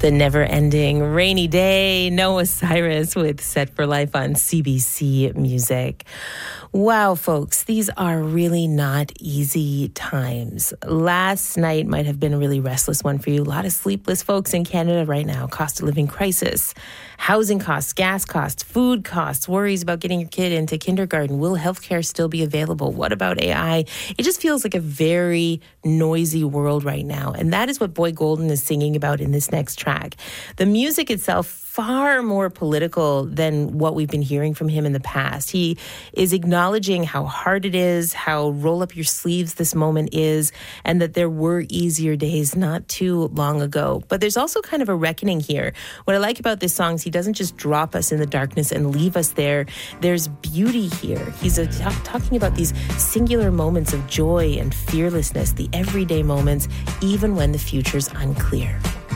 The never-ending rainy day. Noah Cyrus with Set for Life on CBC Music. Wow, folks, these are really not easy times. Last night might have been a really restless one for you. A lot of sleepless folks in Canada right now. Cost of living crisis, housing costs, gas costs, food costs, worries about getting your kid into kindergarten. Will healthcare still be available? What about AI? It just feels like a very noisy world right now. And that is what Boy Golden is singing about in this next track. The music itself, far more political than what we've been hearing from him in the past. He is acknowledging how hard it is, how roll up your sleeves this moment is, and that there were easier days not too long ago. But there's also kind of a reckoning here. What I like about this song is he doesn't just drop us in the darkness and leave us there. There's beauty here. He's talking about these singular moments of joy and fearlessness, the everyday moments, even when the future's unclear.